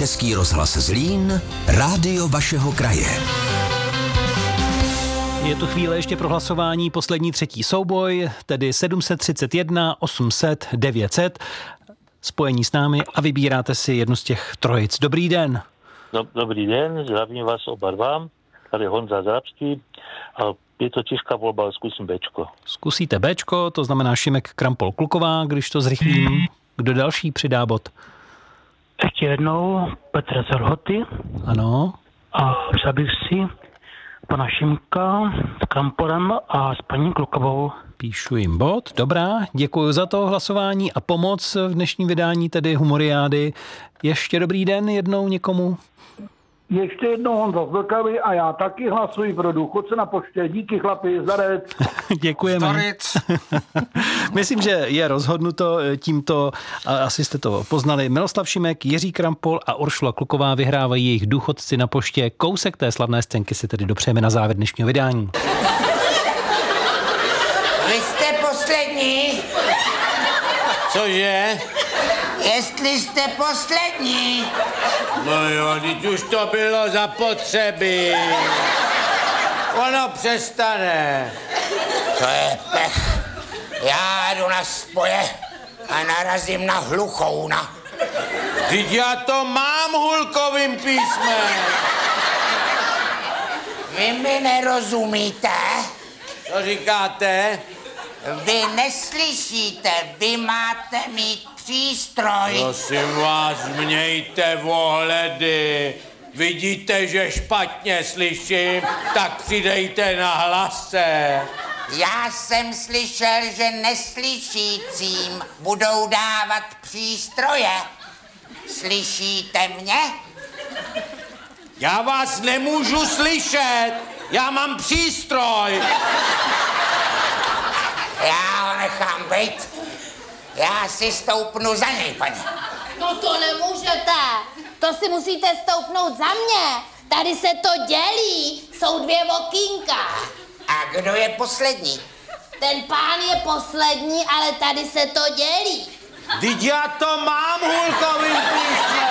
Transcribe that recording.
Český rozhlas Zlín, rádio vašeho kraje. Je tu chvíle ještě pro hlasování, poslední třetí souboj, tedy 731, 800, 900. Spojení s námi a vybíráte si jednu z těch trojic. Dobrý den. Dobrý den, zdravím vás oba dva. Tady Honza Zrabský. Je to těžká volba, ale zkusím Bčko. Zkusíte Bčko, to znamená Šimek Krampol Kluková, když to zrychlím. Kdo další přidá bod? Ještě jednou Petr z Lhoty. Ano. A přál bych si pana Šimka s Krampolem a s paní Klukovou. Píšu jim bod, dobrá, děkuji za to hlasování a pomoc v dnešním vydání, tedy Humoriády. Ještě dobrý den jednou někomu. Ještě jednou Honza z Vlkavy a já taky hlasuji pro důchodce na poště. Díky chlapi, zdarec. Děkujeme. Myslím, že je rozhodnuto tímto, asi jste to poznali. Miloslav Šimek, Jiří Krampol a Uršula Kluková vyhrávají jejich důchodci na poště. Kousek té slavné scénky si tedy dopřejeme na závěr dnešního vydání. Vy jste poslední? Cože? Jestli jste poslední. No jo, teď už to bylo zapotřebí. Ono přestane. To je pech. Já jdu na spoje a narazím na hluchouna. Teď já to mám hulkovým písmem. Vy mi nerozumíte? Co říkáte? Vy neslyšíte, vy máte mít přístroj. Prosím vás, mějte ohledy. Vidíte, že špatně slyším, tak přidejte na hlase. Já jsem slyšel, že neslyšícím budou dávat přístroje. Slyšíte mě? Já vás nemůžu slyšet, já mám přístroj. Já ho nechám být. Já si stoupnu za něj, paní. No to nemůžete. To si musíte stoupnout za mě. Tady se to dělí. Jsou dvě okýnka. A kdo je poslední? Ten pán je poslední, ale tady se to dělí. Vždyť já to mám hulkovým písmem.